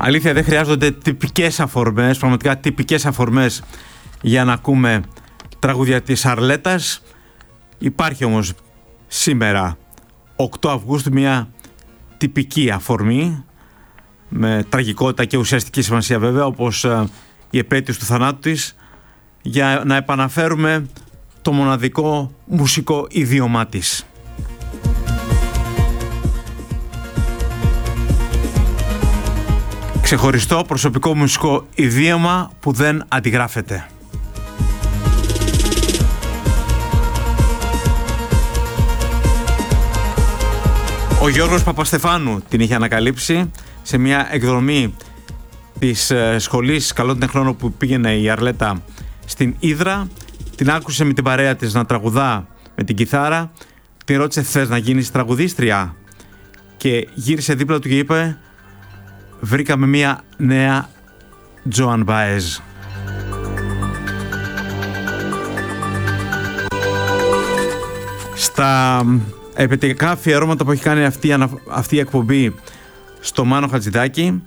Αλήθεια, δεν χρειάζονται τυπικές αφορμές, πραγματικά τυπικές αφορμές για να ακούμε τραγούδια της Αρλέτας. Υπάρχει όμως σήμερα 8 Αυγούστου μια τυπική αφορμή με τραγικότητα και ουσιαστική σημασία βέβαια, όπως η επέτειος του θανάτου της, για να επαναφέρουμε το μοναδικό μουσικό ιδίωμά της. Ξεχωριστό προσωπικό μουσικό ιδίωμα που δεν αντιγράφεται. Ο Γιώργος Παπαστεφάνου την είχε ανακαλύψει σε μια εκδρομή της σχολής καλών τεχνών που πήγαινε η Αρλέτα στην Ύδρα. Την άκουσε με την παρέα της να τραγουδά με την κιθάρα. Την ρώτησε, θες να γίνεις τραγουδίστρια? Και γύρισε δίπλα του και είπε, βρήκαμε μια νέα Τζοάν Μπαέζ. Στα επαιτειακά αφιερώματα που έχει κάνει αυτή η εκπομπή στο Μάνο Χατζηδάκη,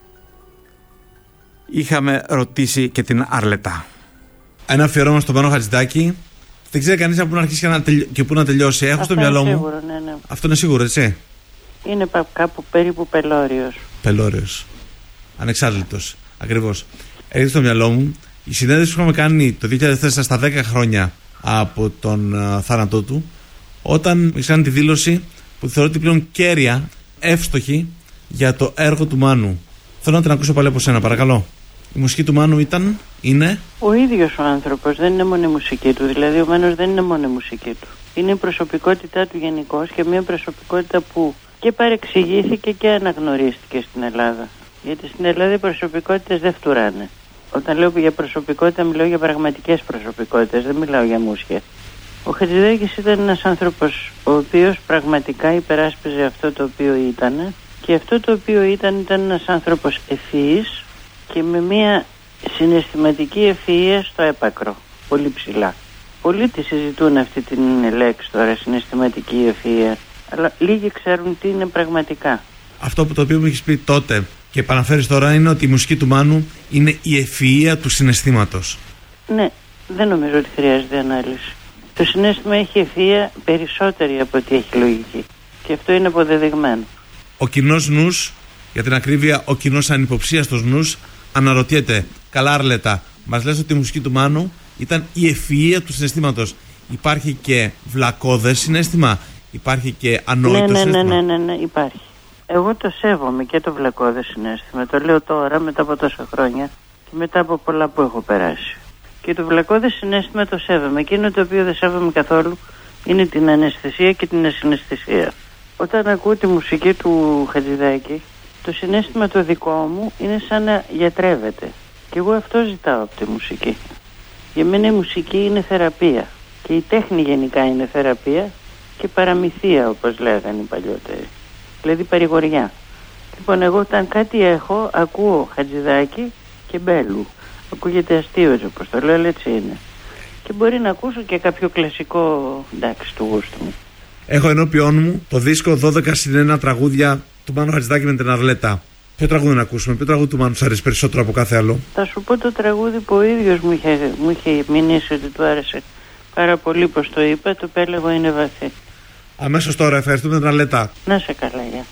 είχαμε ρωτήσει και την Αρλέτα. Ένα αφιερώμα στο Μάνο Χατζηδάκη. Δεν ξέρει κανείς από πού να αρχίσει και πού να τελειώσει. Έχω στο μυαλό μου. Σίγουρο, ναι. Αυτό είναι σίγουρο, έτσι. Είναι κάπου περίπου Πελώριος. Πελώριος. Ανεξάρτητος. Ακριβώς. Έχει στο μυαλό μου η συνέντευξη που είχαμε κάνει το 2004 στα 10 χρόνια από τον θάνατό του, όταν είχαν τη δήλωση που θεωρώ ότι πλέον κέρια, εύστοχη για το έργο του Μάνου. Θέλω να την ακούσω πάλι από σένα, παρακαλώ. Η μουσική του Μάνου είναι... Ο ίδιος ο άνθρωπος, δεν είναι μόνο η μουσική του. Δηλαδή ο Μάνος δεν είναι μόνο η μουσική του. Είναι η προσωπικότητά του γενικώς και μια προσωπικότητα που και παρεξηγήθηκε και αναγνωρίστηκε στην Ελλάδα. Γιατί στην Ελλάδα οι προσωπικότητες δεν φτουράνε. Όταν λέω για προσωπικότητα, μιλάω για πραγματικές προσωπικότητες, δεν μιλάω για μουσια. Ο Χατζηδάκης ήταν ένας άνθρωπος ο οποίος πραγματικά υπεράσπιζε αυτό το οποίο ήταν, και αυτό το οποίο ήταν ένας άνθρωπος ευφυής και με μια συναισθηματική ευφυΐα στο έπακρο, πολύ ψηλά. Πολλοί τη συζητούν αυτή την λέξη τώρα, συναισθηματική ευφυΐα, αλλά λίγοι ξέρουν τι είναι πραγματικά. Αυτό που το οποίο μου έχεις πει τότε και επαναφέρεις τώρα είναι ότι η μουσική του Μάνου είναι η ευφυΐα του συναισθήματος. Ναι, δεν νομίζω ότι χρειάζεται ανάλυση. Το συναίσθημα έχει ευφυΐα περισσότερη από ότι έχει λογική. Και αυτό είναι αποδεδειγμένο. Ο κοινός νους, για την ακρίβεια ο κοινός ανυποψίαστος νους, αναρωτιέται, καλά Αρλέτα, μας λες ότι η μουσική του Μάνου ήταν η ευφυΐα του συναισθήματος. Υπάρχει και βλακώδες συναίσθημα, υπάρχει και ανόητο συναίσθημα. Ναι, υπάρχει. Εγώ το σέβομαι και το βλακώδες συναίσθημα. Το λέω τώρα μετά από τόσα χρόνια και μετά από πολλά που έχω περάσει. Και το βλακώδες συναίσθημα το σέβομαι. Εκείνο το οποίο δεν σέβομαι καθόλου είναι την αναισθησία και την ασυναισθησία. Όταν ακούω τη μουσική του Χατζηδάκη, το συναίσθημα το δικό μου είναι σαν να γιατρεύεται. Και εγώ αυτό ζητάω από τη μουσική. Για μένα η μουσική είναι θεραπεία. Και η τέχνη γενικά είναι θεραπεία και παραμυθία, όπως λέγανε οι παλιότεροι. Δηλαδή παρηγοριά. Λοιπόν, εγώ όταν κάτι έχω, ακούω Χατζηδάκη και Μπέλου. Ακούγεται αστείο έτσι όπως το λέω, αλλά έτσι είναι. Και μπορεί να ακούσω και κάποιο κλασικό, εντάξει, του γούστου μου. Έχω ενώπιόν μου το δίσκο 12-1 τραγούδια του Μάνου Χατζηδάκη με την Αρλέτα. Ποιο τραγούδι να ακούσουμε, ποιο τραγούδι του Μάνου σου αρέσει περισσότερο από κάθε άλλο? Θα σου πω το τραγούδι που ο ίδιος μου είχε μηνύσει ότι του άρεσε πάρα πολύ, πως το είπα, το πέλεγο είναι βαθύ. Αμέσως τώρα, ευχαριστούμε την Αρλέτα. Να σε καλά, γεια.